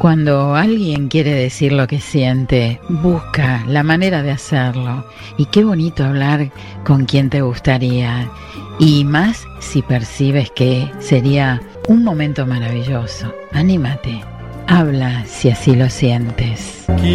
Cuando alguien quiere decir lo que siente, busca la manera de hacerlo. Y qué bonito hablar con quien te gustaría. Y más si percibes que sería un momento maravilloso. Anímate. Habla si así lo sientes.